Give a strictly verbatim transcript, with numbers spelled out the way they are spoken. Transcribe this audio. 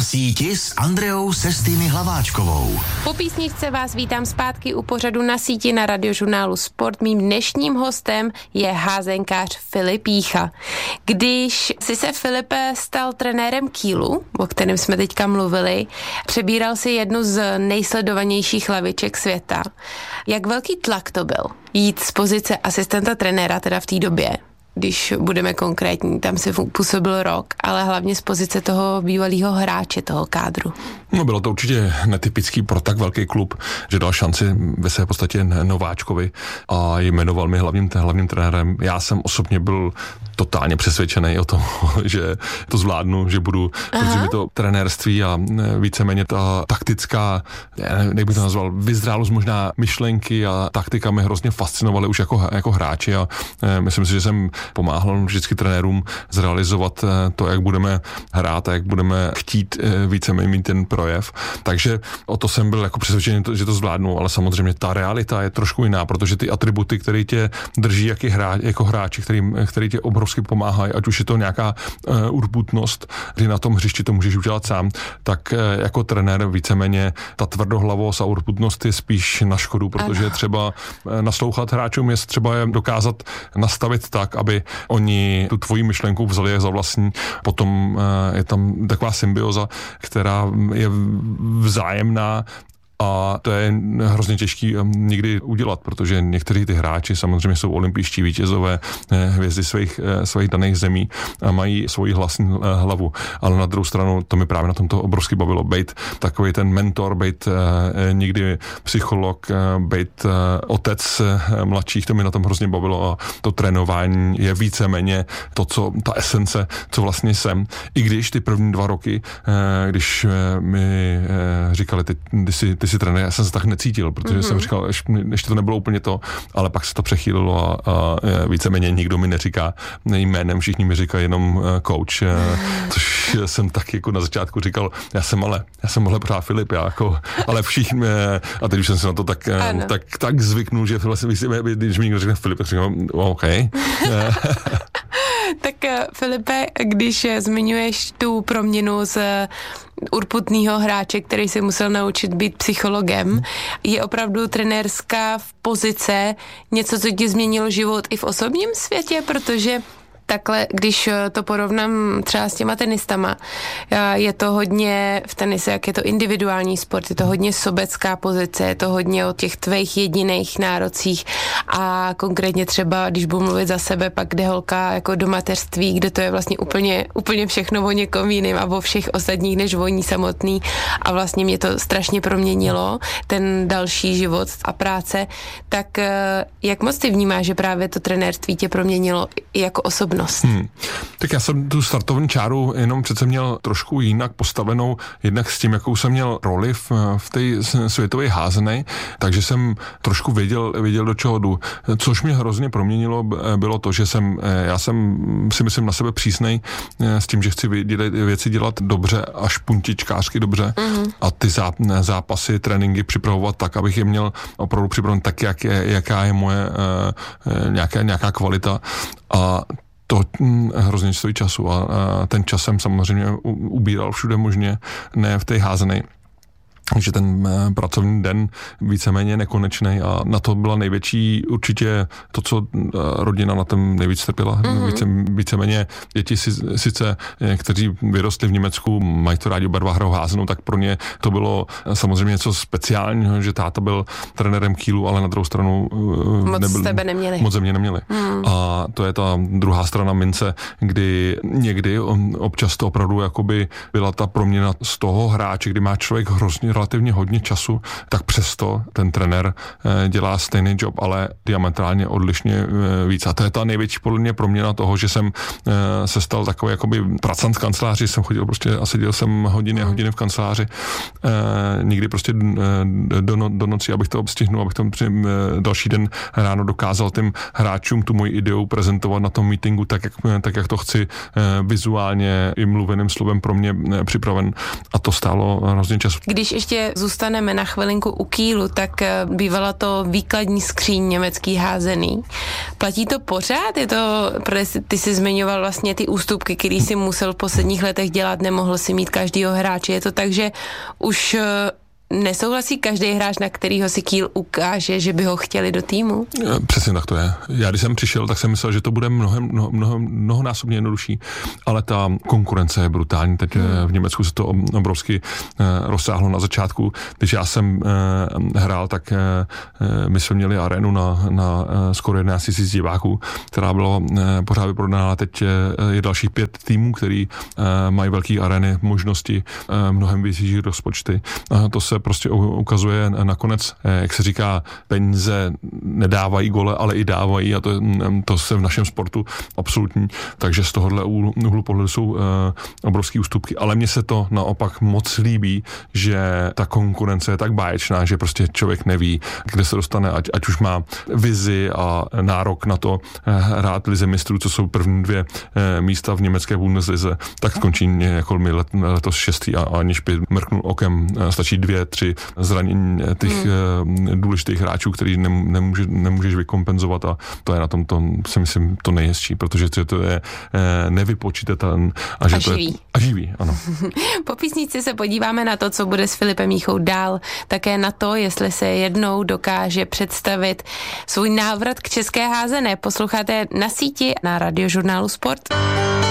síti s Andreou Sestými Hlaváčkovou. Po písničce vás vítám zpátky u pořadu Na síti na Radiožurnálu Sport. Mým dnešním hostem je házenkář Filip Jícha. Když jsi se, Filipe, stal trenérem Kielu, o kterém jsme teďka mluvili, přebíral si jednu z nejsledovanějších hlaviček světa. Jak velký tlak to byl jít z pozice asistenta trenéra teda v té době? Když budeme konkrétní, tam si působil rok, ale hlavně z pozice toho bývalého hráče, toho kádru. No, bylo to určitě netypický pro tak velký klub, že dal šanci ve své podstatě nováčkovi a jmenoval mi hlavním, hlavním trenérem. Já jsem osobně byl totálně přesvědčený o tom, že to zvládnu, že budu, Aha. protože mi to trenérství a víceméně ta taktická, jak bych to nazval, vyzrálost možná myšlenky a taktika mě hrozně fascinovaly už jako, jako hráči a myslím si, že jsem pomáhal vždycky trenérům zrealizovat to, jak budeme hrát a jak budeme chtít víceméně mít ten projev. Takže o to jsem byl jako přesvědčený, že to zvládnu, ale samozřejmě ta realita je trošku jiná, protože ty atributy, které tě drží jak hráč, jako hráči, který, který tě obrovsky pomáhají, ať už je to nějaká uh, urputnost, kdy na tom hřišti to můžeš udělat sám, tak uh, jako trenér víceméně ta tvrdohlavost a urputnost je spíš na škodu, protože třeba uh, naslouchat hráčům je třeba je dokázat nastavit tak, aby oni tu tvoji myšlenku vzali za vlastní. Potom uh, je tam taková symbioza, která je vzájemná. A to je hrozně těžký někdy udělat, protože někteří ty hráči samozřejmě jsou olympijští vítězové, hvězdy svých, svých daných zemí a mají svoji vlastní hlavu. Ale na druhou stranu to mi právě na tomto obrovsky bavilo. Bejt takový ten mentor, bejt někdy psycholog, bejt otec mladších, to mi na tom hrozně bavilo a to trénování je víceméně to, co ta esence, co vlastně jsem. I když ty první dva roky, když mi říkali, ty, ty si ty si trenér, já jsem se tak necítil, protože mm-hmm. jsem říkal, ještě, ještě to nebylo úplně to, ale pak se to přechýlilo a, a víceméně nikdo mi neříká jménem, všichni mi říkají jenom coach, což jsem tak jako na začátku říkal, já jsem ale, já jsem ale pořád Filip, já jako, ale všichni, a teď už jsem se na to tak, tak, tak zvyknul, že vlastně, když mi někdo řekne Filip, tak říkám, OK. Tak Filipe, když zmiňuješ tu proměnu z urputného hráče, který se musel naučit být psychologem, je opravdu trenérská pozice něco, co ti změnilo život i v osobním světě, protože takhle, když to porovnám třeba s těma tenistama, je to hodně v tenise, jak je to individuální sport, je to hodně sobecká pozice, je to hodně o těch tvých jediných nárocích a konkrétně třeba, když budu mluvit za sebe, pak jde holka jako do mateřství, kde to je vlastně úplně, úplně všechno o někom jiným a o všech ostatních než o ní samotný a vlastně mě to strašně proměnilo, ten další život a práce, tak jak moc ty vnímáš, že právě to trenérství tě proměnilo i jako osobnost? Hmm. Tak já jsem tu startovní čáru jenom přece měl trošku jinak postavenou, jednak s tím, jakou jsem měl roli v, v té světové házené, takže jsem trošku věděl, věděl, do čeho jdu. Což mě hrozně proměnilo, bylo to, že jsem, já jsem si myslím na sebe přísnej s tím, že chci věci dělat dobře, až puntičkářsky dobře mm-hmm. a ty zápasy, tréninky připravovat tak, abych je měl opravdu připraven tak, jak je, jaká je moje nějaká, nějaká kvalita a to hrozně stojí času a, a ten čas jsem samozřejmě ubíral všude možně, ne v té házené. Takže ten pracovní den víceméně nekonečný a na to byla největší určitě to, co rodina na tom nejvíc trpěla. Mm-hmm. Více, víceméně děti si, sice, kteří vyrostli v Německu, mají to rádi oba dva hrou házenou, tak pro ně to bylo samozřejmě něco speciálního, že táta byl trenérem Kielu, ale na druhou stranu moc nebyl, tebe neměli. Moc země neměli. Mm. A to je ta druhá strana mince, kdy někdy občas to opravdu jakoby byla ta proměna z toho hráče, kdy má člověk hrozně relativně hodně času, tak přesto ten trenér dělá stejný job, ale diametrálně odlišně víc. A to je ta největší podle mě proměna toho, že jsem se stal takový jakoby pracant v kanceláři, jsem chodil prostě a seděl jsem hodiny a hodiny v kanceláři. Nikdy prostě do, no, do noci, abych to obstihnul, abych to další den ráno dokázal těm hráčům tu moji ideu prezentovat na tom meetingu tak, jak, tak, jak to chci, vizuálně i mluveným slovem pro mě připraven. A to stálo hrozně času. Když ještě zůstaneme na chvilinku u Kielu, tak bývala to výkladní skříň německý házený. Platí to pořád? Je to, protože ty jsi zmiňoval vlastně ty ústupky, který si musel v posledních letech dělat, nemohl si mít každýho hráče. Je to tak, že už nesouhlasí každý hráč, na kterýho si Kiel ukáže, že by ho chtěli do týmu? Přesně tak to je. Já když jsem přišel, tak jsem myslel, že to bude mnohem, mnoho, mnoho, mnohonásobně jednodušší, ale ta konkurence je brutální. Teď hmm. v Německu se to obrovsky rozsáhlo na začátku. Když já jsem hrál, tak my jsme měli arénu na, na skoro jedenáct tisíc diváků, která byla pořád vyprodaná. Teď je dalších pět týmů, který mají velké arény, možnosti, mnohem větší rozpočty. To se prostě ukazuje nakonec, jak se říká, peníze nedávají gole, ale i dávají a to, to se v našem sportu absolutní. Takže z tohohle úhlu pohledu jsou uh, obrovský ústupky. Ale mně se to naopak moc líbí, že ta konkurence je tak báječná, že prostě člověk neví, kde se dostane, ať, ať už má vizi a nárok na to hrát lize mistrů, co jsou první dvě uh, místa v německé Bundeslize, tak skončí jako my let, letos šestý a, a aniž by mrknul okem, stačí dvě, tři zranění těch hmm. důležitých hráčů, který nemůže, nemůžeš vykompenzovat a to je na tom, to si myslím, to nejhezčí, protože to, to je nevypočítatelné. A, že a to živý. Je, a živý, ano. Po písničce se podíváme na to, co bude s Filipem Jíchou dál, také na to, jestli se jednou dokáže představit svůj návrat k české házené. Posloucháte Na síti na Radiožurnálu Sport.